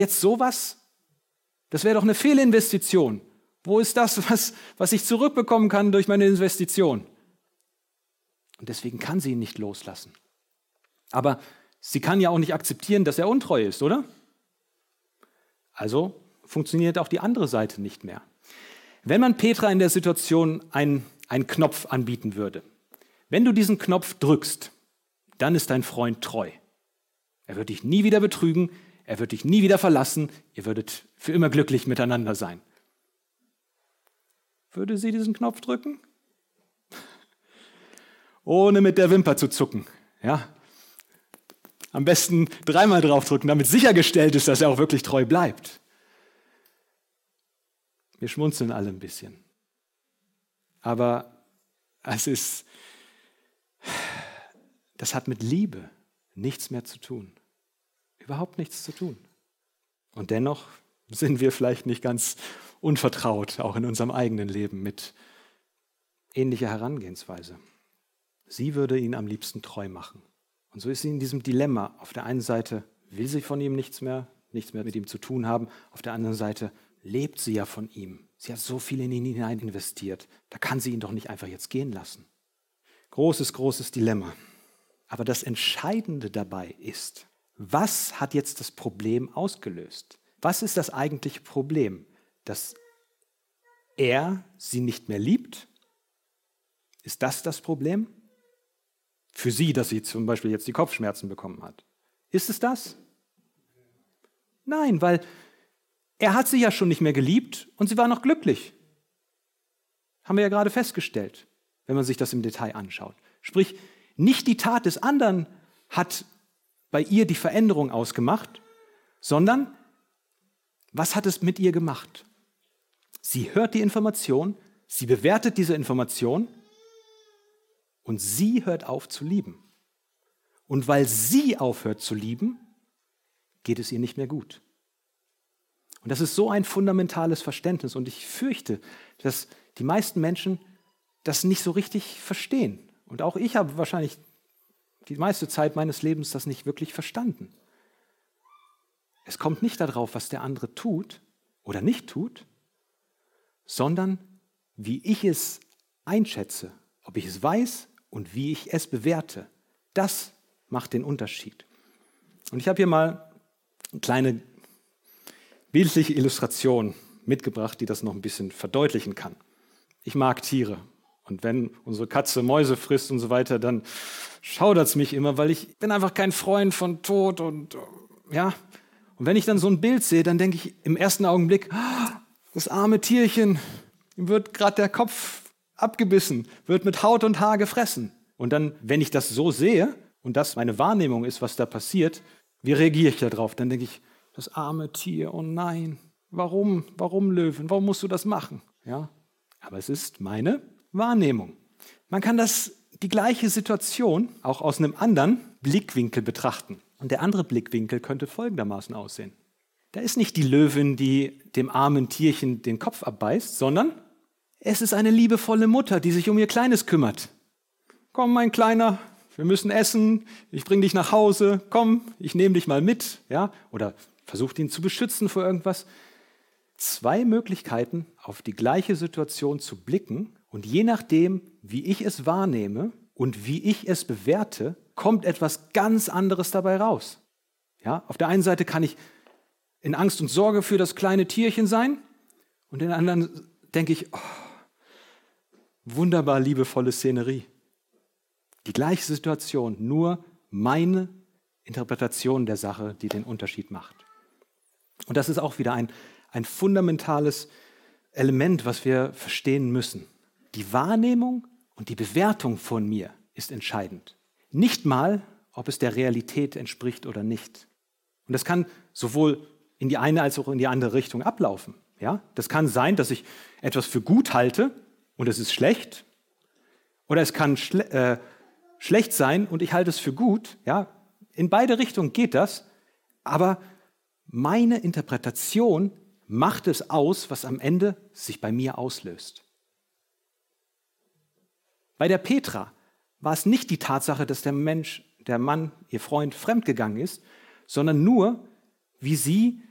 Jetzt sowas? Das wäre doch eine Fehlinvestition. Wo ist das, was ich zurückbekommen kann durch meine Investition? Und deswegen kann sie ihn nicht loslassen. Aber sie kann ja auch nicht akzeptieren, dass er untreu ist, oder? Also funktioniert auch die andere Seite nicht mehr. Wenn man Petra in der Situation einen Knopf anbieten würde, wenn du diesen Knopf drückst, dann ist dein Freund treu. Er wird dich nie wieder betrügen, er wird dich nie wieder verlassen, ihr würdet für immer glücklich miteinander sein. Würde sie diesen Knopf drücken? Ohne mit der Wimper zu zucken. Ja? Am besten 3-mal draufdrücken, damit sichergestellt ist, dass er auch wirklich treu bleibt. Wir schmunzeln alle ein bisschen. Aber das hat mit Liebe nichts mehr zu tun. Überhaupt nichts zu tun. Und dennoch sind wir vielleicht nicht ganz unvertraut, auch in unserem eigenen Leben, mit ähnlicher Herangehensweise. Sie würde ihn am liebsten treu machen. Und so ist sie in diesem Dilemma. Auf der einen Seite will sie von ihm nichts mehr mit ihm zu tun haben. Auf der anderen Seite lebt sie ja von ihm. Sie hat so viel in ihn hinein investiert. Da kann sie ihn doch nicht einfach jetzt gehen lassen. Großes, großes Dilemma. Aber das Entscheidende dabei ist, was hat jetzt das Problem ausgelöst? Was ist das eigentliche Problem? Dass er sie nicht mehr liebt? Ist das Problem? Für sie, dass sie zum Beispiel jetzt die Kopfschmerzen bekommen hat. Ist es das? Nein, weil er hat sie ja schon nicht mehr geliebt und sie war noch glücklich. Haben wir ja gerade festgestellt, wenn man sich das im Detail anschaut. Sprich, nicht die Tat des anderen hat bei ihr die Veränderung ausgemacht, sondern was hat es mit ihr gemacht? Sie hört die Information, sie bewertet diese Information und sie hört auf zu lieben. Und weil sie aufhört zu lieben, geht es ihr nicht mehr gut. Und das ist so ein fundamentales Verständnis. Und ich fürchte, dass die meisten Menschen das nicht so richtig verstehen. Und auch ich habe wahrscheinlich die meiste Zeit meines Lebens das nicht wirklich verstanden. Es kommt nicht darauf, was der andere tut oder nicht tut, sondern wie ich es einschätze, ob ich es weiß und wie ich es bewerte. Das macht den Unterschied. Und ich habe hier mal eine kleine bildliche Illustration mitgebracht, die das noch ein bisschen verdeutlichen kann. Ich mag Tiere. Und wenn unsere Katze Mäuse frisst und so weiter, dann schaudert es mich immer, weil ich bin einfach kein Freund von Tod und ja. Und wenn ich dann so ein Bild sehe, dann denke ich im ersten Augenblick, das arme Tierchen, ihm wird gerade der Kopf abgebissen, wird mit Haut und Haar gefressen. Und dann, wenn ich das so sehe und das meine Wahrnehmung ist, was da passiert, wie reagiere ich da drauf? Dann denke ich, das arme Tier, oh nein, warum Löwen, warum musst du das machen? Ja, aber es ist meine Wahrnehmung. Man kann die gleiche Situation auch aus einem anderen Blickwinkel betrachten. Und der andere Blickwinkel könnte folgendermaßen aussehen. Da ist nicht die Löwin, die dem armen Tierchen den Kopf abbeißt, sondern es ist eine liebevolle Mutter, die sich um ihr Kleines kümmert. Komm, mein Kleiner, wir müssen essen, ich bringe dich nach Hause, komm, ich nehme dich mal mit. Ja? Oder versucht ihn zu beschützen vor irgendwas. 2 Möglichkeiten, auf die gleiche Situation zu blicken. Und je nachdem, wie ich es wahrnehme und wie ich es bewerte, kommt etwas ganz anderes dabei raus. Ja, auf der einen Seite kann ich in Angst und Sorge für das kleine Tierchen sein und in der anderen denke ich, oh, wunderbar liebevolle Szenerie. Die gleiche Situation, nur meine Interpretation der Sache, die den Unterschied macht. Und das ist auch wieder ein fundamentales Element, was wir verstehen müssen. Die Wahrnehmung und die Bewertung von mir ist entscheidend. Nicht mal, ob es der Realität entspricht oder nicht. Und das kann sowohl in die eine als auch in die andere Richtung ablaufen. Ja? Das kann sein, dass ich etwas für gut halte und es ist schlecht. Oder es kann schlecht sein und ich halte es für gut. Ja? In beide Richtungen geht das. Aber meine Interpretation macht es aus, was am Ende sich bei mir auslöst. Bei der Petra war es nicht die Tatsache, dass der Mann, ihr Freund, fremdgegangen ist, sondern nur, wie sie